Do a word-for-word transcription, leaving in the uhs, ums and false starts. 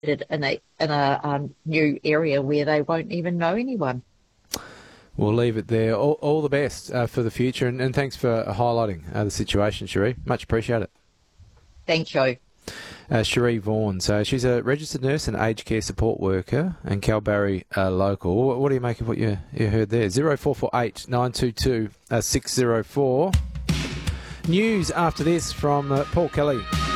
in a in a um, new area where they won't even know anyone. We'll leave it there. All, all the best uh, for the future, and, and thanks for highlighting uh, the situation, Cherie. Much appreciate it. Thank you. Uh, Cherie Vaughan. So she's a registered nurse and aged care support worker and Kalbarri uh, local. What, what do you make of what you, you heard there? zero four four eight nine two two six zero four. News after this from uh, Paul Kelly.